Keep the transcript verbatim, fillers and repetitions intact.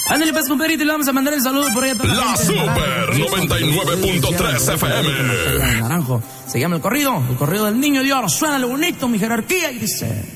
Ándale, pues, compadrito, y le vamos a mandar el saludo por ahí a toda la, la gente de Super noventa y nueve punto tres F M. Naranjo. Se llama el corrido, el corrido del niño de oro. Suena lo bonito, mi jerarquía, y dice...